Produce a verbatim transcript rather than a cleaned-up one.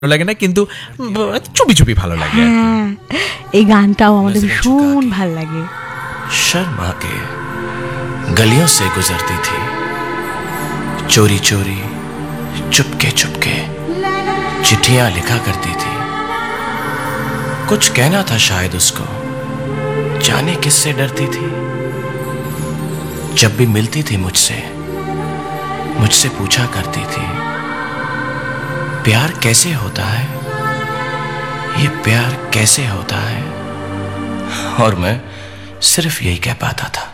লাগে না, কিন্তু চুপি চুপি ভালো লাগে। হ্যাঁ, এই গানটাও আমাদের ভীষণ ভালো লাগে। शर्मा के गलियों से गुजरती थी, चोरी चोरी चुपके चुपके चिट्ठियां लिखा करती थी। कुछ कहना था शायद उसको, जाने किससे डरती थी। जब भी मिलती थी मुझसे मुझसे पूछा करती थी, प्यार कैसे होता है, ये प्यार कैसे होता है। और मैं सिर्फ यही कह पाता था।